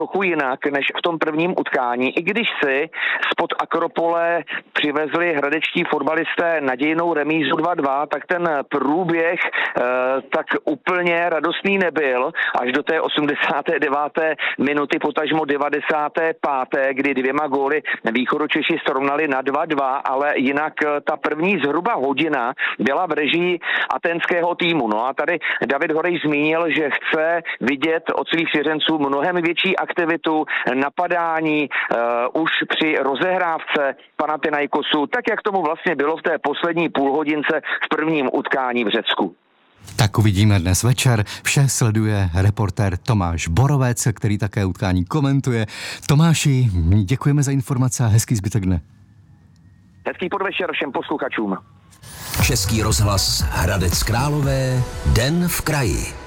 trochu jinak než v tom prvním utkání, i když si spod Akropole přivezli hradečtí fotbalisté nadějnou remízu 2-2, tak ten průběh tak úplně radostný nebyl až do té 89. minuty, potažmo 95., kdy 2 góly Východočeši srovnali na 2-2, ale jinak ta první zhruba hodina byla v režii aténského týmu. No a tady David Horejš zmínil, že chce vidět od svých svěřenců mnohem větší aktivitu, napadání už při rozehrávce Panathinaikosu, tak jak tomu vlastně bylo v té poslední půlhodince v prvním utkání v Řecku. Tak uvidíme dnes večer. Vše sleduje reportér Tomáš Borovec, který také utkání komentuje. Tomáši, děkujeme za informace a hezký zbytek dne. Hezký podvečer všem posluchačům. Český rozhlas Hradec Králové, Den v kraji.